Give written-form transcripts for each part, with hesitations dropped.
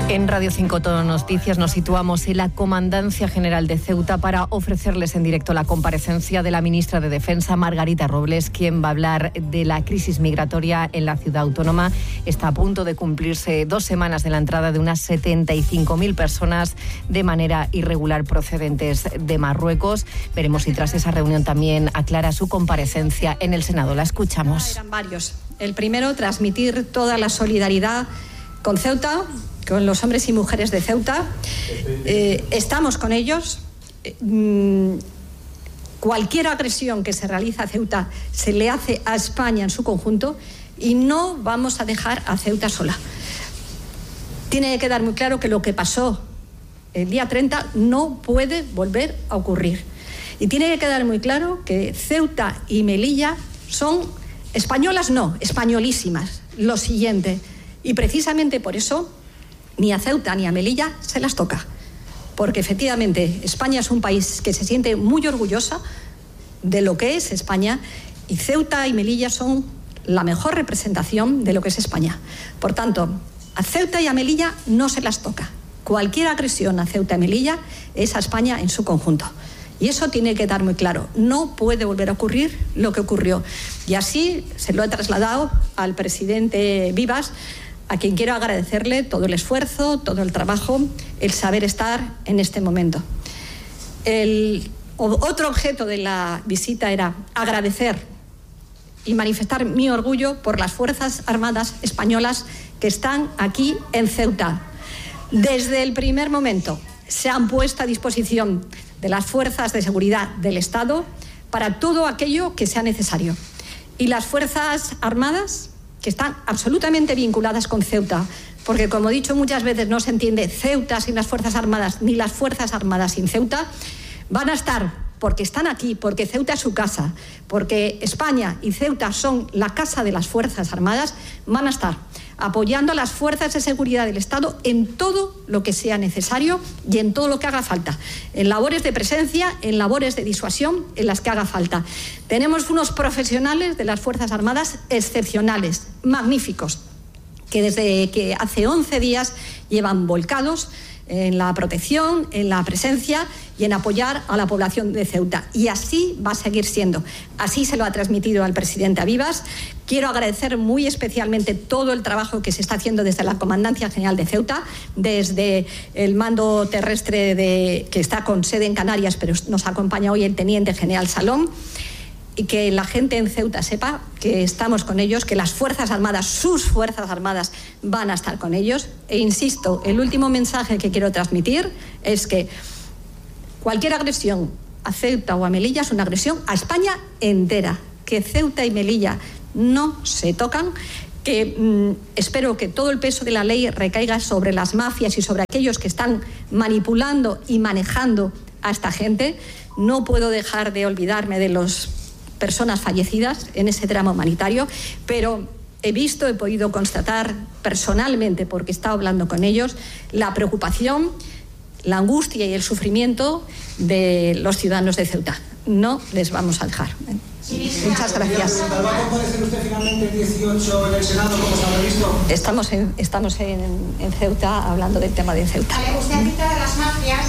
En Radio 5 Todo Noticias nos situamos en la Comandancia General de Ceuta para ofrecerles en directo la comparecencia de la ministra de Defensa, Margarita Robles, quien va a hablar de la crisis migratoria en la ciudad autónoma. Está a punto de cumplirse 2 semanas de la entrada de unas 75.000 personas de manera irregular procedentes de Marruecos. Veremos si tras esa reunión también aclara su comparecencia en el Senado. La escuchamos. Eran varios. El primero, transmitir toda la solidaridad con Ceuta, con los hombres y mujeres de Ceuta. Estamos con ellos. Cualquier agresión que se realiza a Ceuta se le hace a España en su conjunto y no vamos a dejar a Ceuta sola. Tiene que quedar muy claro que lo que pasó el día 30 no puede volver a ocurrir. Y tiene que quedar muy claro que Ceuta y Melilla son españolas, no, españolísimas. Lo siguiente. Y precisamente por eso ni a Ceuta ni a Melilla se las toca. Porque efectivamente España es un país que se siente muy orgullosa de lo que es España y Ceuta y Melilla son la mejor representación de lo que es España. Por tanto, a Ceuta y a Melilla no se las toca. Cualquier agresión a Ceuta y Melilla es a España en su conjunto. Y eso tiene que quedar muy claro. No puede volver a ocurrir lo que ocurrió. Y así se lo he trasladado al presidente Vivas, a quien quiero agradecerle todo el esfuerzo, todo el trabajo, el saber estar en este momento. El otro objeto de la visita era agradecer y manifestar mi orgullo por las Fuerzas Armadas españolas que están aquí en Ceuta. Desde el primer momento se han puesto a disposición de las fuerzas de seguridad del Estado para todo aquello que sea necesario. Y las Fuerzas Armadas, que están absolutamente vinculadas con Ceuta, porque como he dicho muchas veces no se entiende Ceuta sin las Fuerzas Armadas, ni las Fuerzas Armadas sin Ceuta, van a estar, porque están aquí, porque Ceuta es su casa, porque España y Ceuta son la casa de las Fuerzas Armadas, van a estar apoyando a las fuerzas de seguridad del Estado en todo lo que sea necesario y en todo lo que haga falta, en labores de presencia, en labores de disuasión, en las que haga falta. Tenemos unos profesionales de las Fuerzas Armadas excepcionales, magníficos, que desde que hace 11 días llevan volcados en la protección, en la presencia y en apoyar a la población de Ceuta. Y así va a seguir siendo. Así se lo ha transmitido al presidente Vivas. Quiero agradecer muy especialmente todo el trabajo que se está haciendo desde la Comandancia General de Ceuta, desde el mando terrestre que está con sede en Canarias, pero nos acompaña hoy el teniente general Salón. Y que la gente en Ceuta sepa que estamos con ellos, que las Fuerzas Armadas, sus Fuerzas Armadas, van a estar con ellos. E insisto, el último mensaje que quiero transmitir es que cualquier agresión a Ceuta o a Melilla es una agresión a España entera. Que Ceuta y Melilla no se tocan, que espero que todo el peso de la ley recaiga sobre las mafias y sobre aquellos que están manipulando y manejando a esta gente. No puedo dejar de olvidarme de las personas fallecidas en ese drama humanitario, pero he podido constatar personalmente, porque he estado hablando con ellos, la preocupación, la angustia y el sufrimiento de los ciudadanos de Ceuta. No les vamos a dejar. Muchas gracias. ¿Va a comparecer usted finalmente el 18 en el Senado, como se habrá visto? Estamos en Ceuta hablando del tema de Ceuta. Usted ha citado a las mafias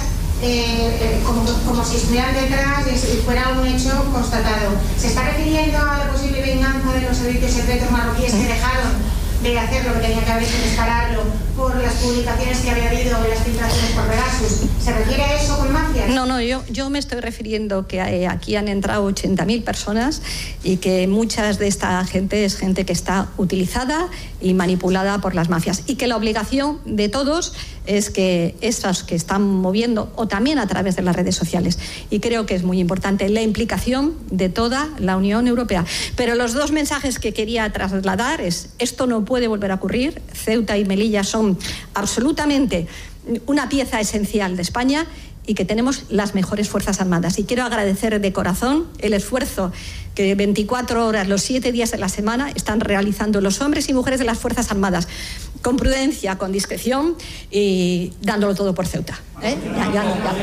como si estuvieran detrás y fuera un hecho constatado. ¿Se está refiriendo a la posible venganza de los servicios secretos marroquíes que dejaron de hacer lo que tenía que haber hecho, dispararlo, por las publicaciones que había habido en las filtraciones por Pegasus? ¿Se refiere a eso con mafias? No, yo me estoy refiriendo que aquí han entrado 80.000 personas y que muchas de esta gente es gente que está utilizada y manipulada por las mafias, y que la obligación de todos es que esas que están moviendo, o también a través de las redes sociales, y creo que es muy importante la implicación de toda la Unión Europea. Pero los 2 mensajes que quería trasladar es: esto no puede volver a ocurrir. Ceuta y Melilla son absolutamente una pieza esencial de España y que tenemos las mejores Fuerzas Armadas. Y quiero agradecer de corazón el esfuerzo que 24 horas, los 7 días de la semana, están realizando los hombres y mujeres de las Fuerzas Armadas, con prudencia, con discreción y dándolo todo por Ceuta.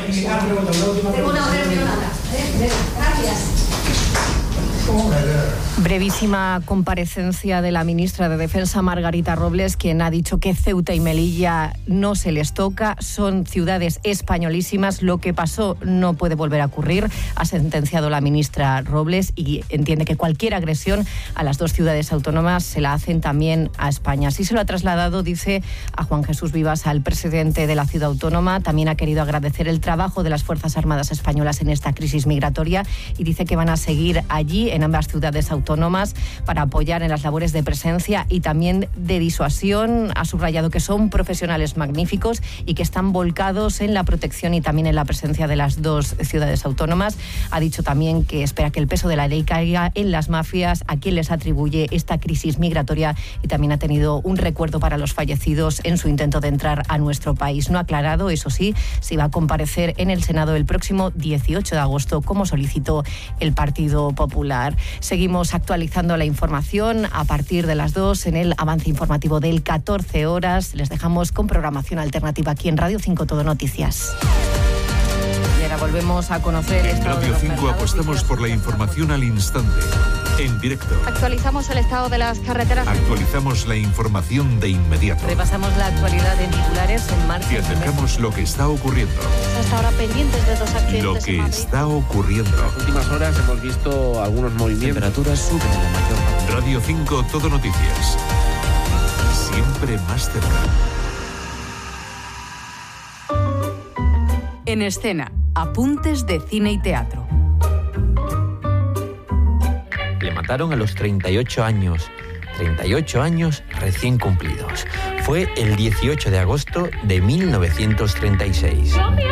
Gracias. Brevísima comparecencia de la ministra de Defensa, Margarita Robles, quien ha dicho que Ceuta y Melilla no se les toca, son ciudades españolísimas, lo que pasó no puede volver a ocurrir, ha sentenciado la ministra Robles, y entiende que cualquier agresión a las dos ciudades autónomas se la hacen también a España. Así se lo ha trasladado, dice, a Juan Jesús Vivas, al presidente de la ciudad autónoma. También ha querido agradecer el trabajo de las Fuerzas Armadas españolas en esta crisis migratoria y dice que van a seguir allí en ambas ciudades autónomas para apoyar en las labores de presencia y también de disuasión. Ha subrayado que son profesionales magníficos y que están volcados en la protección y también en la presencia de las dos ciudades autónomas. Ha dicho también que espera que el peso de la ley caiga en las mafias a quien les atribuye esta crisis migratoria, y también ha tenido un recuerdo para los fallecidos en su intento de entrar a nuestro país. No ha aclarado, eso sí, si va a comparecer en el Senado el próximo 18 de agosto, como solicitó el Partido Popular. Seguimos actualizando la información a partir de las 2 en el avance informativo del 14 horas. Les dejamos con programación alternativa aquí en Radio 5 Todo Noticias. Y ahora volvemos a conocer el estado de los mercados. En Radio 5 apostamos por la información al instante, en directo. Actualizamos el estado de las carreteras. Actualizamos la información de inmediato. Repasamos la actualidad en titulares en marcha. Y acercamos lo que está ocurriendo. Hasta ahora pendientes de 2 accidentes. Lo que está ocurriendo. En las últimas horas hemos visto algunos movimientos. Temperaturas suben en la mayor parte. Radio 5 Todo Noticias. Siempre más cerca. En escena, apuntes de cine y teatro. Le mataron a los 38 años. 38 años recién cumplidos. Fue el 18 de agosto de 1936.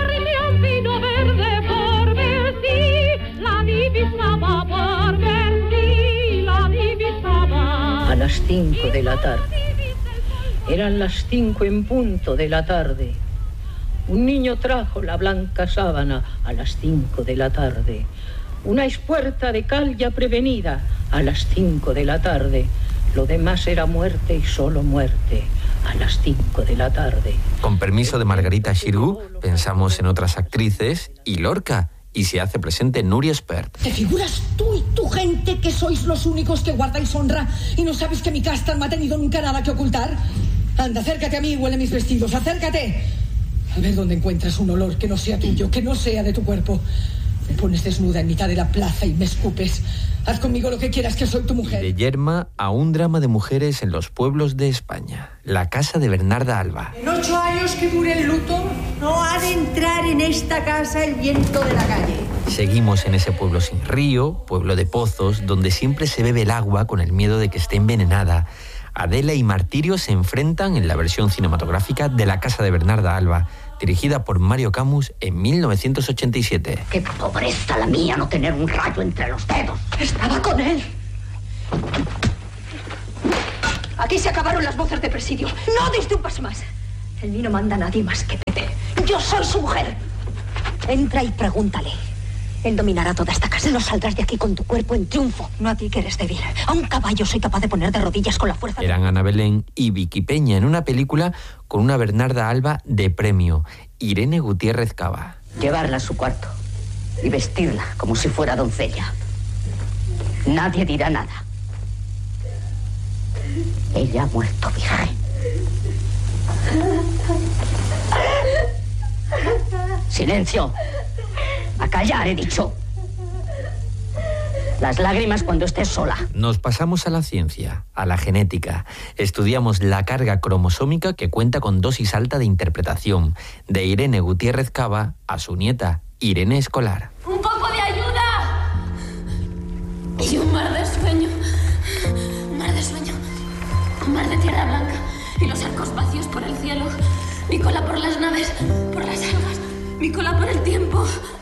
A las 5 de la tarde. Eran las 5 en punto de la tarde. Un niño trajo la blanca sábana a las 5 de la tarde. Una espuerta de cal ya prevenida a las 5 de la tarde. Lo demás era muerte y solo muerte a las 5 de la tarde. Con permiso de Margarita Xirgu, pensamos en otras actrices y Lorca. Y se hace presente Nuria Espert. ¿Te figuras tú y tu gente que sois los únicos que guardáis honra y no sabes que mi casta no ha tenido nunca nada que ocultar? Anda, acércate a mí y huele mis vestidos, acércate. A ver dónde encuentras un olor que no sea tuyo, que no sea de tu cuerpo. Me pones desnuda en mitad de la plaza y me escupes. Haz conmigo lo que quieras, que soy tu mujer. De Yerma a un drama de mujeres en los pueblos de España. La casa de Bernarda Alba. En 8 años que dure el luto, no ha de entrar en esta casa el viento de la calle. Seguimos en ese pueblo sin río, pueblo de pozos, donde siempre se bebe el agua con el miedo de que esté envenenada. Adela y Martirio se enfrentan en la versión cinematográfica de La casa de Bernarda Alba, dirigida por Mario Camus en 1987. ¡Qué pobreza la mía no tener un rayo entre los dedos! Estaba con él. Aquí se acabaron las voces de presidio. No deis un paso más. El mí no manda a nadie más que Pepe. Yo soy su mujer. Entra y pregúntale. Él dominará toda esta casa. No saldrás de aquí con tu cuerpo en triunfo. No a ti que eres débil. A un caballo soy capaz de poner de rodillas con la fuerza. Eran Ana Belén y Vicky Peña en una película con una Bernarda Alba de premio, Irene Gutiérrez Cava. Llevarla a su cuarto y vestirla como si fuera doncella. Nadie dirá nada. Ella ha muerto virgen. Silencio. A callar, he dicho. Las lágrimas cuando estés sola. Nos pasamos a la ciencia, a la genética. Estudiamos la carga cromosómica que cuenta con dosis alta de interpretación, de Irene Gutiérrez Cava a su nieta, Irene Escolar. ¡Un poco de ayuda! Y un mar de sueño. Un mar de sueño. Un mar de tierra blanca. Y los arcos vacíos por el cielo. Mi cola por las naves, por las algas. Mi cola por el tiempo.